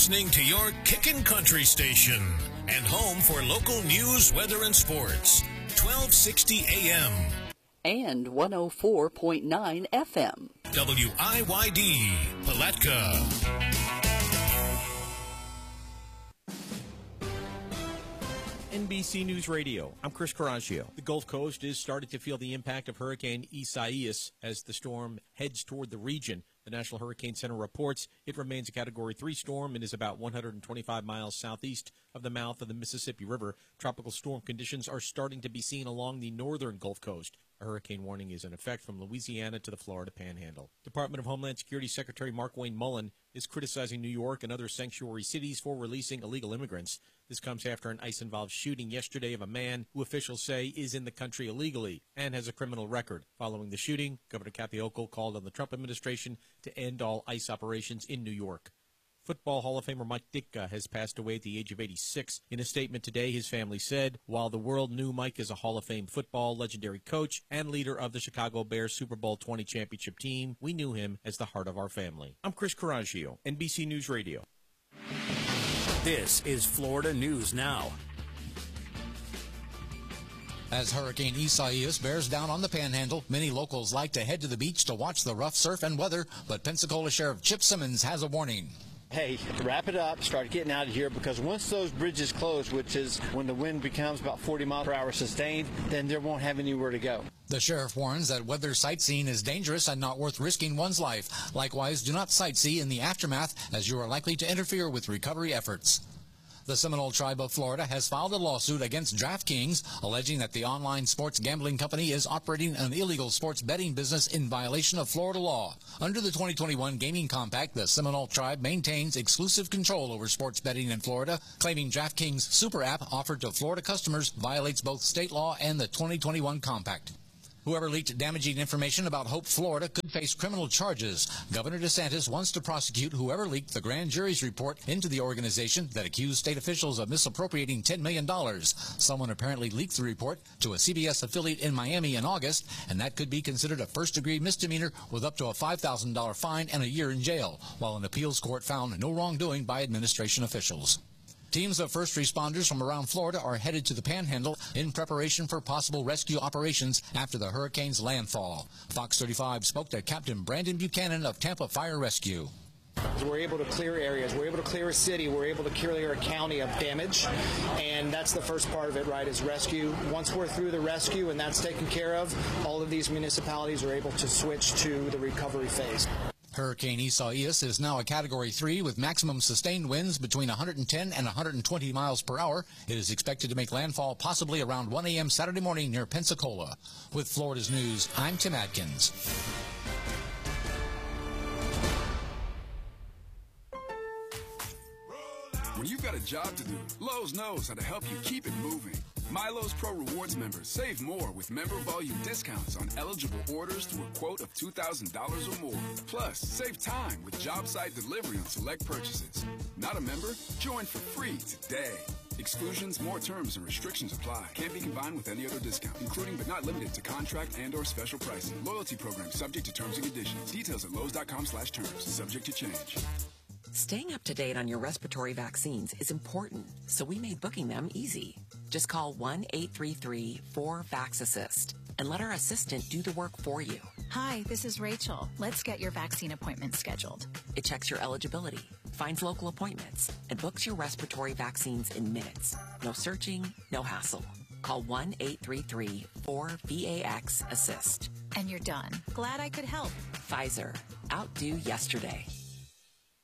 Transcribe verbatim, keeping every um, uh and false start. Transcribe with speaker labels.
Speaker 1: Listening to your Kickin' Country station and home for local news, weather, and sports. twelve sixty A M.
Speaker 2: And one oh four point nine F M.
Speaker 1: W I Y D, Palatka.
Speaker 3: N B C News Radio. I'm Chris Coraggio. The Gulf Coast is starting to feel the impact of Hurricane Isaias as the storm heads toward the region. The National Hurricane Center reports it remains a Category three storm and is about one hundred twenty-five miles southeast of the mouth of the Mississippi River. Tropical storm conditions are starting to be seen along the northern Gulf Coast. A hurricane warning is in effect from Louisiana to the Florida Panhandle. Department of Homeland Security Secretary Markwayne Mullin is criticizing New York and other sanctuary cities for releasing illegal immigrants. This comes after an ICE-involved shooting yesterday of a man who officials say is in the country illegally and has a criminal record. Following the shooting, Governor Kathy Hochul called on the Trump administration to end all ICE operations in New York. Football Hall of Famer Mike Ditka has passed away at the age of eighty-six. In a statement today, his family said, while the world knew Mike as a Hall of Fame football legendary coach and leader of the Chicago Bears Super Bowl twenty championship team, we knew him as the heart of our family. I'm Chris Coraggio, N B C News Radio.
Speaker 4: This is Florida News Now.
Speaker 5: As Hurricane Isaias bears down on the Panhandle, many locals like to head to the beach to watch the rough surf and weather, but Pensacola Sheriff Chip Simmons has a warning.
Speaker 6: Hey, wrap it up, start getting out of here, because once those bridges close, which is when the wind becomes about forty miles per hour sustained, then there won't have anywhere to go.
Speaker 5: The sheriff warns that weather sightseeing is dangerous and not worth risking one's life. Likewise, do not sightsee in the aftermath, as you are likely to interfere with recovery efforts. The Seminole Tribe of Florida has filed a lawsuit against DraftKings, alleging that the online sports gambling company is operating an illegal sports betting business in violation of Florida law. Under the twenty twenty-one Gaming Compact, the Seminole Tribe maintains exclusive control over sports betting in Florida, claiming DraftKings Super App offered to Florida customers violates both state law and the twenty twenty-one Compact. Whoever leaked damaging information about Hope, Florida could face criminal charges. Governor DeSantis wants to prosecute whoever leaked the grand jury's report into the organization that accused state officials of misappropriating ten million dollars. Someone apparently leaked the report to a C B S affiliate in Miami in August, and that could be considered a first-degree misdemeanor with up to a five thousand dollars fine and a year in jail, while an appeals court found no wrongdoing by administration officials. Teams of first responders from around Florida are headed to the Panhandle in preparation for possible rescue operations after the hurricane's landfall. Fox thirty-five spoke to Captain Brandon Buchanan of Tampa Fire Rescue.
Speaker 7: We're able to clear areas. We're able to clear a city. We're able to clear a county of damage. And that's the first part of it, right, is rescue. Once we're through the rescue and that's taken care of, all of these municipalities are able to switch to the recovery phase.
Speaker 5: Hurricane Isaias is now a Category three with maximum sustained winds between one hundred ten and one hundred twenty miles per hour. It is expected to make landfall possibly around one a m Saturday morning near Pensacola. With Florida's News, I'm Tim Atkins.
Speaker 8: When you've got a job to do, Lowe's knows how to help you keep it moving. MyLowe's Pro Rewards members save more with member volume discounts on eligible orders through a quote of two thousand dollars or more. Plus, save time with job site delivery on select purchases. Not a member? Join for free today. Exclusions, more terms, and restrictions apply. Can't be combined with any other discount, including but not limited to contract and or special pricing. Loyalty program subject to terms and conditions. Details at Lowe's.com slash terms. Subject to change.
Speaker 9: Staying up to date on your respiratory vaccines is important, so we made booking them easy. Just call one eight three three four VAX-ASSIST and let our assistant do the work for you.
Speaker 10: Hi, this is Rachel. Let's get your vaccine appointment scheduled.
Speaker 9: It checks your eligibility, finds local appointments, and books your respiratory vaccines in minutes. No searching, no hassle. Call one eight three three four VAX-ASSIST.
Speaker 10: And you're done. Glad I could help.
Speaker 9: Pfizer. Outdo yesterday.